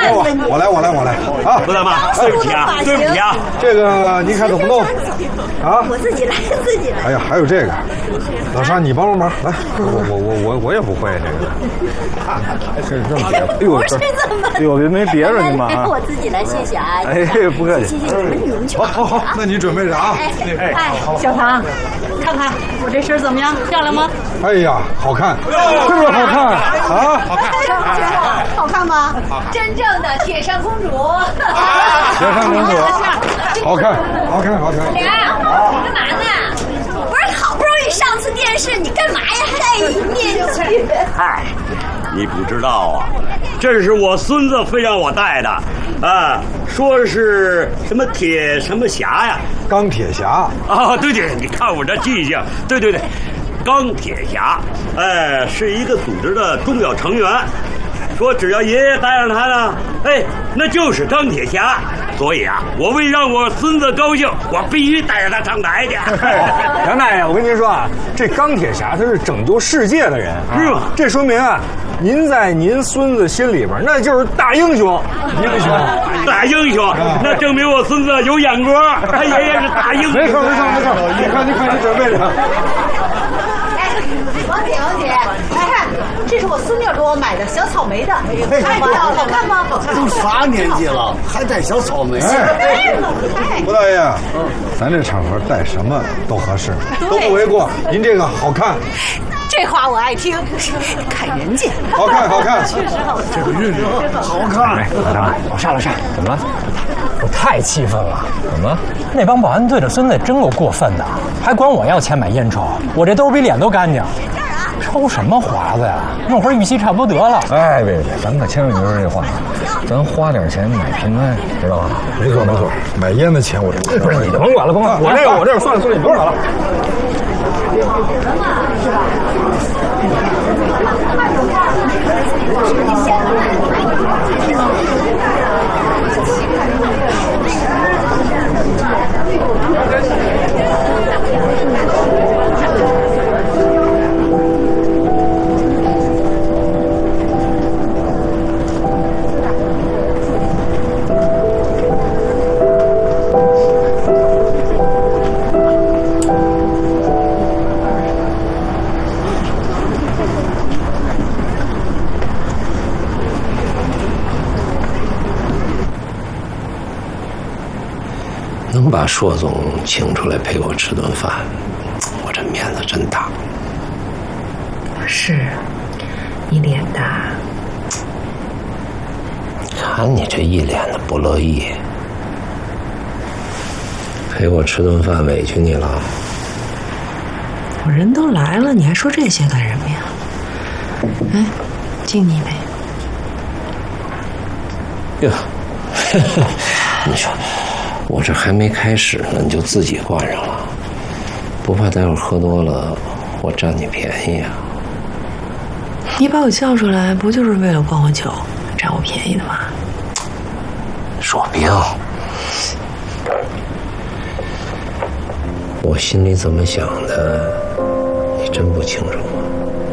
我来啊！ 不大妈，对不起啊，对不起啊。 这个您看怎么弄啊？ 我自己来。 哎呀，还有这个，老沙你帮忙来，我也不会这个。这是这么别，哎呦这，哎呦没别着您吧啊！ 我自己来，谢谢啊。 哎，不客气。 谢谢你们去。 好，那你准备着啊。 哎，小唐，看看我这身怎么样？漂亮吗？ 哎呀，好看，是不是好看啊？ 好看吗？真正的铁扇公主。 铁扇公主，好看。 俩，干嘛呢？不是好不容易上次电视，你干嘛呀？还一面去。 嗨，你不知道啊，这是我孙子非让我带的，啊，说是什么铁什么侠呀？ 钢铁侠啊，对，你看我这记性，对，钢铁侠，是一个组织的重要成员。说只要爷爷带上他呢，那就是钢铁侠。所以啊，我为让我孙子高兴，我必须带着他上台去。 杨大爷，我跟您说啊，这钢铁侠他是拯救世界的人， 是吗？ 这说明啊，您在您孙子心里边那就是大英雄， 大英雄，那证明我孙子有眼光，他爷爷是大英雄。 没错，你看，你准备着。 王姐，看，这是我孙女给我买的小草莓的，好看吗？ 都啥年纪了，还带小草莓？ 吴大爷，咱这场合带什么都合适，都不为过。您这个好看， 这话我爱听，看人家好看， 确实好看， 这个韵律好看。 老沙，怎么了？我太气愤了！怎么？那帮保安队的孙子真够过分的，还管我要钱买烟抽，我这兜比脸都干净。抽什么华子呀？弄会儿玉溪差不多得了。哎，别，咱可千万别说这话，咱花点钱买平安，知道吧？ 没错，买烟的钱我不是你就甭管了，我这算了，你甭管了。 能把硕总请出来陪我吃顿饭，我这面子真大。 是，你脸大。 看你这一脸的不乐意，陪我吃顿饭委屈你了？ 我人都来了，你还说这些干什么呀？哎，敬你一杯。 哟，你说我这还没开始呢，你就自己灌上了，不怕待会儿喝多了我占你便宜啊？ 你把我叫出来，不就是为了灌我酒，占我便宜的吗？ 说兵，我心里怎么想的，你真不清楚吗？